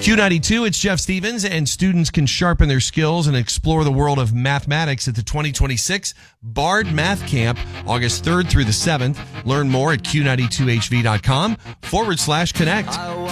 Q92, it's Jeff Stevens, and students can sharpen their skills and explore the world of mathematics at the 2026 Bard Math Camp, August 3rd through the 7th. Learn more at q92hv.com/connect.